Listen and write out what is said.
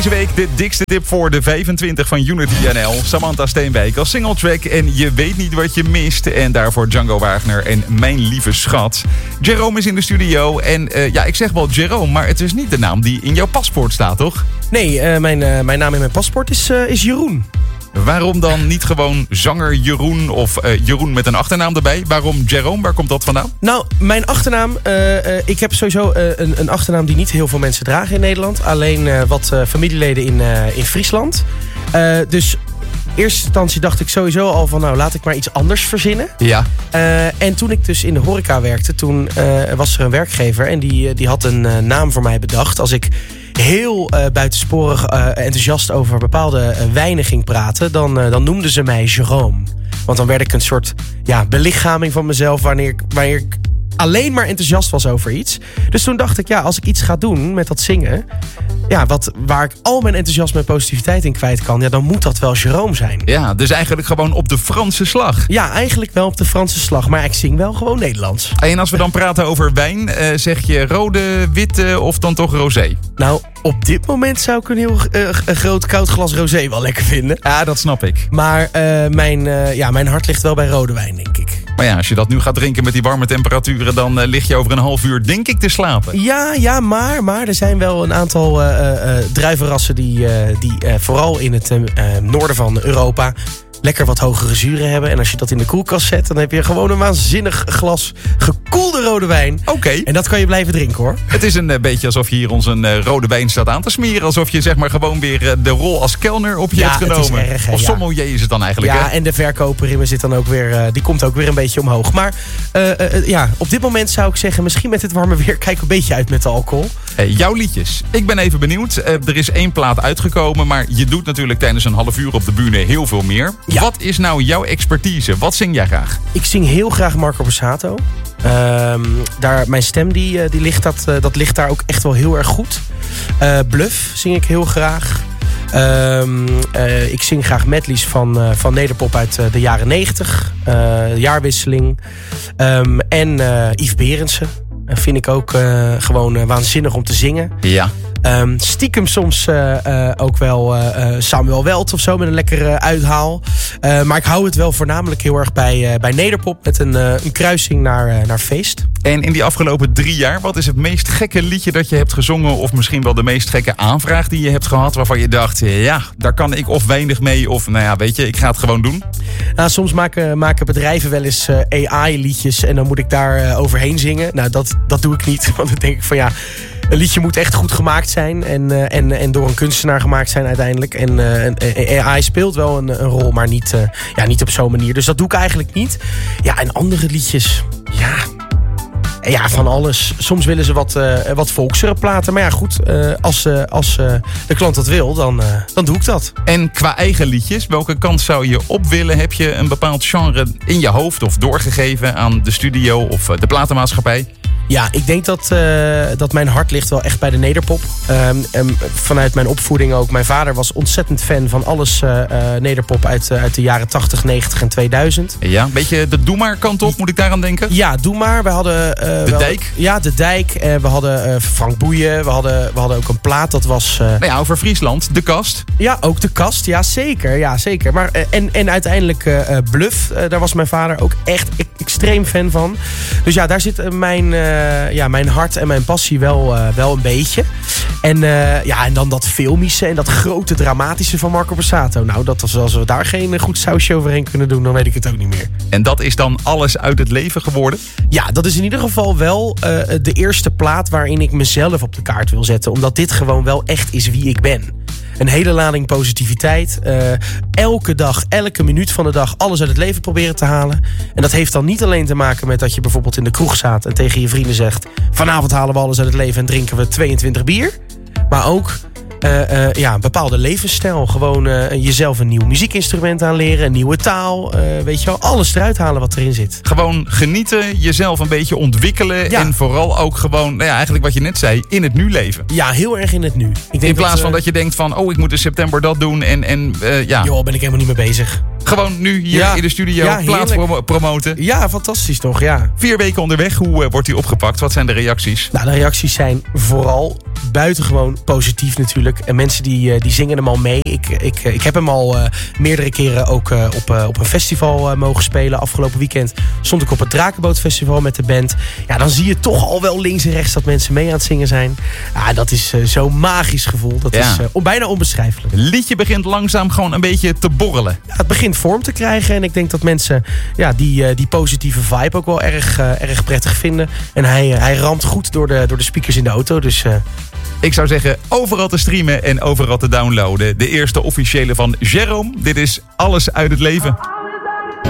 Deze week de dikste tip voor de 25 van Unity NL. Samantha Steenwijk als singletrack en Je weet niet wat je mist. En daarvoor Django Wagner en Mijn lieve schat. Jerome is in de studio en ik zeg wel Jerome, maar het is niet de naam die in jouw paspoort staat, toch? Nee, mijn naam in mijn paspoort is Jeroen. Waarom dan niet gewoon zanger Jeroen of Jeroen met een achternaam erbij? Waarom Jerome? Waar komt dat vandaan? Nou, mijn achternaam... ik heb sowieso een achternaam die niet heel veel mensen dragen in Nederland. Alleen wat familieleden in Friesland. Dus in eerste instantie dacht ik sowieso al van... nou, laat ik maar iets anders verzinnen. Ja. En toen ik dus in de horeca werkte... toen was er een werkgever en die had een naam voor mij bedacht. Als ik heel buitensporig enthousiast over bepaalde wijnen ging praten... dan noemden ze mij Jerome. Want dan werd ik een soort belichaming van mezelf... wanneer ik alleen maar enthousiast was over iets. Dus toen dacht ik, als ik iets ga doen met dat zingen... waar ik al mijn enthousiasme en positiviteit in kwijt kan... dan moet dat wel Jerome zijn. Ja, dus eigenlijk gewoon op de Franse slag. Ja, eigenlijk wel op de Franse slag. Maar ik zing wel gewoon Nederlands. En als we dan praten over wijn... zeg je rode, witte of dan toch rosé? Nou, op dit moment zou ik een heel groot koud glas rosé wel lekker vinden. Ja, dat snap ik. Maar mijn hart ligt wel bij rode wijn, denk ik. Maar ja, als je dat nu gaat drinken met die warme temperaturen... dan lig je over een half uur, denk ik, te slapen. Ja, maar er zijn wel een aantal druivenrassen... die vooral in het noorden van Europa... lekker wat hogere zuren hebben. En als je dat in de koelkast zet... dan heb je gewoon een waanzinnig glas gekoelde rode wijn. Oké. En dat kan je blijven drinken, hoor. Het is een beetje alsof je hier ons een rode wijn staat aan te smeren. Alsof je zeg maar gewoon weer de rol als kelner op je hebt genomen. Het is erg, hè, of sommelier is het dan eigenlijk, ja, hè? En de verkoper in me zit dan ook weer... die komt ook weer een beetje omhoog. Maar op dit moment zou ik zeggen... misschien met het warme weer kijk een beetje uit met de alcohol. Jouw liedjes. Ik ben even benieuwd. Er is 1 plaat uitgekomen... maar je doet natuurlijk tijdens een half uur op de bühne heel veel meer. Ja. Wat is nou jouw expertise? Wat zing jij graag? Ik zing heel graag Marco Borsato. Mijn stem die ligt daar ook echt wel heel erg goed. Bluff zing ik heel graag. Ik zing graag medleys van nederpop uit de jaren 90. Jaarwisseling. En Yves Berendsen. Vind ik ook gewoon waanzinnig om te zingen. Ja. Stiekem soms ook wel Samuel Welt of zo met een lekkere uithaal. Maar ik hou het wel voornamelijk heel erg bij nederpop met een kruising naar feest. En in die afgelopen 3 jaar, wat is het meest gekke liedje dat je hebt gezongen? Of misschien wel de meest gekke aanvraag die je hebt gehad waarvan je dacht, ja, daar kan ik of weinig mee of weet je, ik ga het gewoon doen? Nou, soms maken bedrijven wel eens AI-liedjes en dan moet ik daar overheen zingen. Nou, dat doe ik niet, want dan denk ik van een liedje moet echt goed gemaakt zijn en door een kunstenaar gemaakt zijn uiteindelijk. En AI speelt wel een rol, maar niet op zo'n manier. Dus dat doe ik eigenlijk niet. Ja, en andere liedjes, ja, van alles. Soms willen ze wat volksere platen. Maar ja, goed, als de klant dat wil, dan doe ik dat. En qua eigen liedjes, welke kant zou je op willen? Heb je een bepaald genre in je hoofd of doorgegeven aan de studio of de platenmaatschappij? Ja, ik denk dat mijn hart ligt wel echt bij de nederpop. Vanuit mijn opvoeding ook. Mijn vader was ontzettend fan van alles nederpop uit de jaren 80, 90 en 2000. Ja, een beetje de Doe Maar kant op, moet ik daaraan denken? Ja, Doe Maar. We hadden... De Dijk? Ja, De Dijk. We hadden Frank Boeien. We hadden ook een plaat, dat was... over Friesland, De Kast. Ja, ook De Kast. Ja, zeker. Ja, zeker. Maar, en uiteindelijk Bluff. Daar was mijn vader ook echt extreem fan van. Dus ja, daar zit mijn hart en mijn passie wel een beetje. En dan dat filmische en dat grote dramatische van Marco Borsato. Nou, als we daar geen goed sausje overheen kunnen doen, dan weet ik het ook niet meer. En dat is dan alles uit het leven geworden? Ja, dat is in ieder geval wel de eerste plaat waarin ik mezelf op de kaart wil zetten. Omdat dit gewoon wel echt is wie ik ben. Een hele lading positiviteit. Elke dag, elke minuut van de dag alles uit het leven proberen te halen. En dat heeft dan niet alleen te maken met dat je bijvoorbeeld in de kroeg staat en tegen je vrienden zegt: vanavond halen we alles uit het leven en drinken we 22 bier. Maar ook een bepaalde levensstijl. Gewoon jezelf een nieuw muziekinstrument aanleren, een nieuwe taal. Weet je wel, alles eruit halen wat erin zit. Gewoon genieten, jezelf een beetje ontwikkelen. Ja. En vooral ook gewoon, eigenlijk wat je net zei, in het nu leven. Ja, heel erg in het nu. In plaats van dat je denkt van, ik moet in september dat doen. Joh, ben ik helemaal niet mee bezig. Gewoon nu hier in de studio plaat promoten. Ja, fantastisch toch, ja. 4 weken onderweg, hoe wordt die opgepakt? Wat zijn de reacties? Nou, de reacties zijn vooral buitengewoon positief natuurlijk. En mensen die zingen hem al mee. Ik heb hem al meerdere keren ook op een festival mogen spelen. Afgelopen weekend stond ik op het Drakenbootfestival met de band. Ja, dan zie je toch al wel links en rechts dat mensen mee aan het zingen zijn. Ja, dat is zo'n magisch gevoel. Dat is bijna onbeschrijfelijk. Het liedje begint langzaam gewoon een beetje te borrelen. Ja, het begint vorm te krijgen. En ik denk dat mensen die positieve vibe ook wel erg prettig vinden. En hij ramt goed door de speakers in de auto. Dus ik zou zeggen, overal te streamen en overal te downloaden. De eerste officiële van Jerome. Dit is Alles uit het leven.